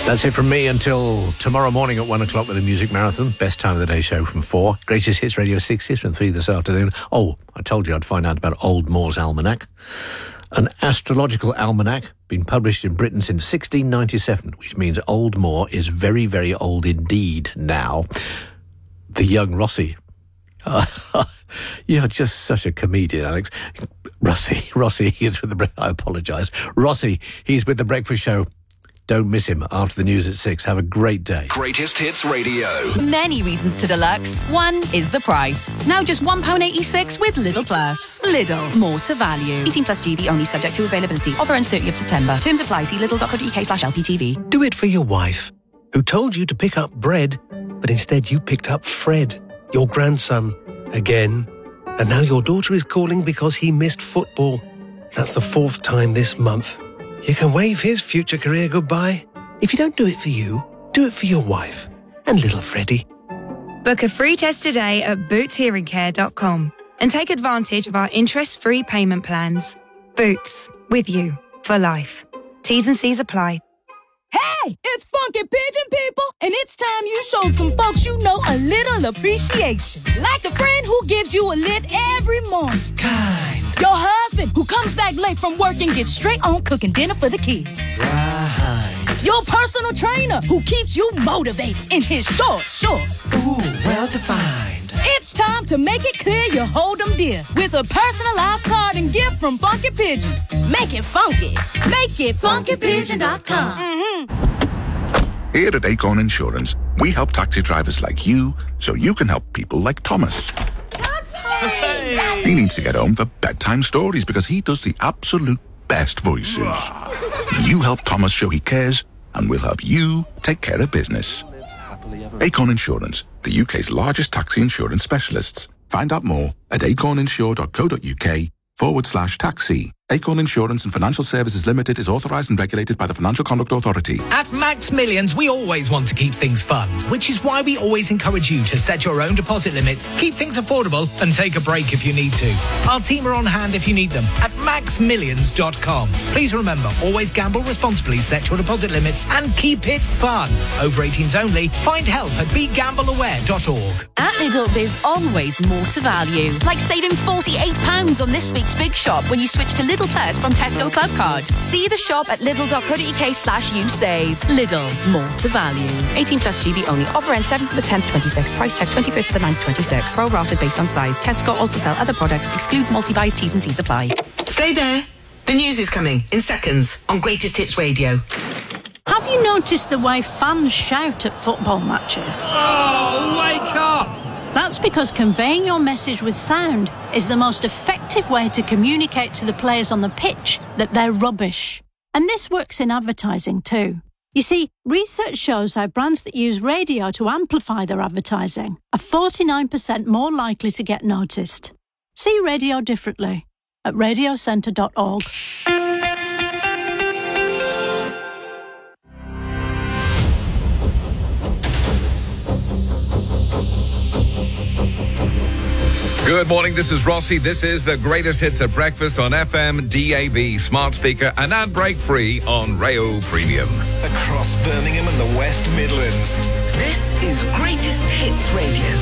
That's it from me until tomorrow morning at 1 o'clock with a music marathon. Best time of the day show from 4. Greatest Hits Radio 60s from 3 this afternoon. Oh, I told you I'd find out about Old Moore's Almanac. An astrological almanac been published in Britain since 1697, which means Old Moore is very, very old indeed now. The young Rossi. You're just such a comedian, Alex. Rossi, he's with the... I apologise. Rossi, he's with the Breakfast Show. Don't miss him after the news at 6. Have a great day. Greatest Hits Radio. Many reasons to deluxe. One is the price. Now just £1.86 with Lidl Plus. Lidl, more to value. 18 plus GB only, subject to availability. Offer ends 30th September. Terms apply. See lidl.co.uk/LPTV. Do it for your wife, who told you to pick up bread, but instead you picked up Fred, your grandson, again. And now your daughter is calling because he missed football. That's the 4th time this month. You can wave his future career goodbye. If you don't do it for you, do it for your wife and little Freddie. Book a free test today at bootshearingcare.com and take advantage of our interest-free payment plans. Boots, with you for life. T's and C's apply. Hey, it's Funky Pigeon people, and it's time you show some folks you know a little appreciation. Like a friend who gives you a lift every morning. Kind. Your husband who comes back late from work and gets straight on cooking dinner for the kids. Right. Your personal trainer who keeps you motivated in his short shorts. Ooh, well defined. It's time to make it clear you hold them dear with a personalized card and gift from Funky Pigeon. Make it funky. Make it funkypigeon.com. Here at Acorn Insurance, we help taxi drivers like you so you can help people like Thomas. Hey. He needs to get home for bedtime stories because he does the absolute best voices. You help Thomas show he cares, and we'll help you take care of business. Acorn Insurance, the UK's largest taxi insurance specialists. Find out more at acorninsure.co.uk/taxi. Acorn Insurance and Financial Services Limited is authorised and regulated by the Financial Conduct Authority. At Max Millions, we always want to keep things fun, which is why we always encourage you to set your own deposit limits, keep things affordable, and take a break if you need to. Our team are on hand if you need them at maxmillions.com. Please remember, always gamble responsibly, set your deposit limits, and keep it fun. Over 18s only. Find help at begambleaware.org. At Lidl, there's always more to value. Like saving £48 on this week's Big Shop when you switch to Lidl Plus from Tesco Club Card. See the shop at lidl.co.uk/usave. Lidl, more to value. 18 plus GB only. Offer ends 7th to the 10th, 26. Price check 21st to the 9th, 26. Pro rated based on size. Tesco also sell other products. Excludes multi-buys. T's and C's apply. Stay there. The news is coming in seconds on Greatest Hits Radio. Have you noticed the way fans shout at football matches? Oh, wake up! That's because conveying your message with sound is the most effective way to communicate to the players on the pitch that they're rubbish. And this works in advertising too. You see, research shows how brands that use radio to amplify their advertising are 49% more likely to get noticed. See radio differently at radiocentre.org. Good morning, this is Rossi. This is the greatest hits at breakfast on FM, DAB, smart speaker and ad break free on Rayo Premium. Across Birmingham and the West Midlands. This is Greatest Hits Radio.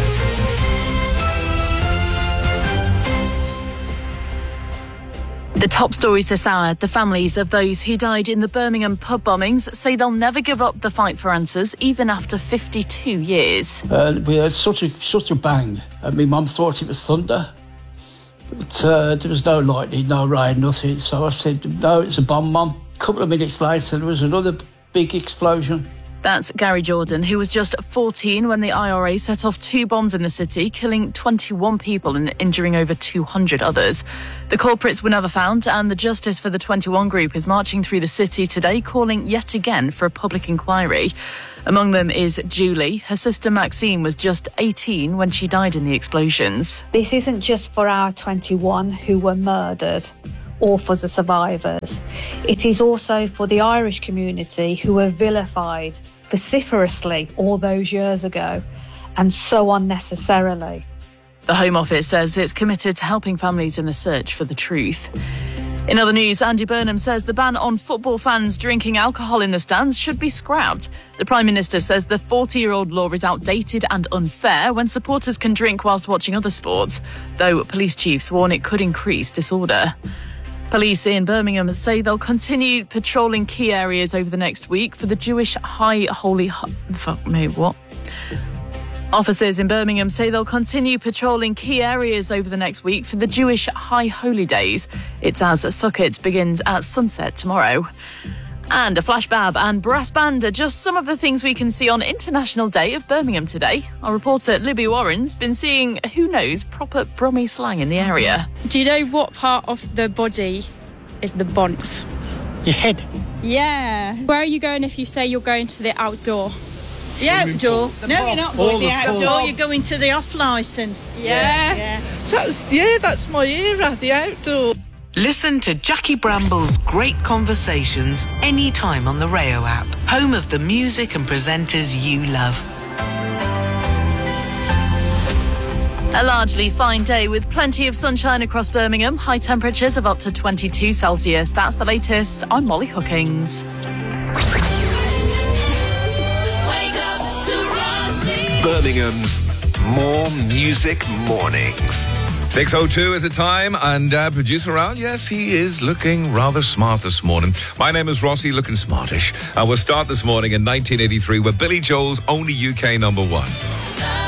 The top stories this hour. The families of those who died in the Birmingham pub bombings say they'll never give up the fight for answers, even after 52 years. We heard such a bang. My mum thought it was thunder. But there was no lightning, no rain, nothing. So I said, no, it's a bomb, Mum. A couple of minutes later, there was another big explosion. That's Gary Jordan, who was just 14 when the IRA set off 2 bombs in the city, killing 21 people and injuring over 200 others. The culprits were never found, and the Justice for the 21 group is marching through the city today, calling yet again for a public inquiry. Among them is Julie. Her sister Maxine was just 18 when she died in the explosions. This isn't just for our 21 who were murdered or for the survivors. It is also for the Irish community who were vilified vociferously all those years ago and so unnecessarily. The Home Office says it's committed to helping families in the search for the truth. In other news, Andy Burnham says the ban on football fans drinking alcohol in the stands should be scrapped. The Prime Minister says the 40-year-old law is outdated and unfair when supporters can drink whilst watching other sports, though police chiefs warn it could increase disorder. Police in Birmingham say they'll continue patrolling key areas over the next week for the Jewish Officers in Birmingham say they'll continue patrolling key areas over the next week for the Jewish High Holy Days. It's as Sukkot begins at sunset tomorrow. And a flash bab and brass band are just some of the things we can see on International Day of Birmingham today. Our reporter Libby Warren's been seeing, who knows, proper Brummy slang in the area. Do you know what part of the body is the bont? Your head. Yeah. Where are you going if you say you're going to the outdoor? The outdoor? No, you're not going to the outdoor. You're going to the off licence. Yeah. That's my era, the outdoor. Listen to Jackie Bramble's great conversations anytime on the Rayo app, home of the music and presenters you love. A largely fine day with plenty of sunshine across Birmingham. High temperatures of up to 22 Celsius. That's the latest. I'm Molly Hookings. Birmingham's More Music Mornings. 6:02 is the time, and producer Al, yes, he is looking rather smart this morning. My name is Rossi, looking smartish. And we'll start this morning in 1983 with Billy Joel's only UK number one.